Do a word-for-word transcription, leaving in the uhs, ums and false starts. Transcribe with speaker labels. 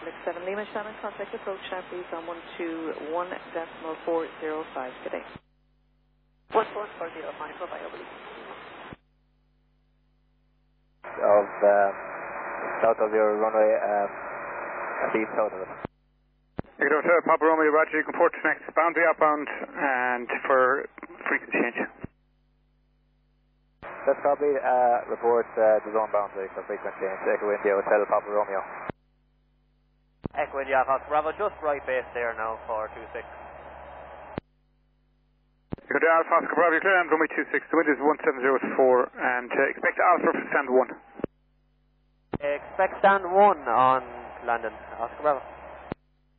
Speaker 1: Quebec seven Lima Shannon, contact approach now please on one two one decimal four zero five today. one four four zero five, bye bye, oblique.
Speaker 2: Of, um, south of your runway, um, a beam south of it.
Speaker 3: You go to Papa Romeo, Roger, you can port to next boundary outbound and for frequency change.
Speaker 2: That's probably uh, report uh, the zone boundary for frequency change. Echo India Hotel Papa Romeo.
Speaker 4: Echo India Oscar Bravo, just right base there now for two six.
Speaker 3: You go to Alpha Oscar Bravo, you're clear on runway two six, the wind is one seven zero four and uh, expect Alpha for stand one.
Speaker 4: Expect stand one on London, Oscar Bravo.